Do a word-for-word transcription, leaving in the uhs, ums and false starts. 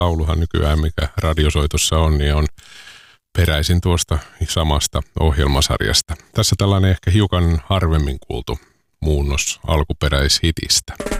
lauluhan nykyään, mikä radiosoitossa on, niin on peräisin tuosta samasta ohjelmasarjasta. Tässä tällainen ehkä hiukan harvemmin kuultu muunnos alkuperäishitistä.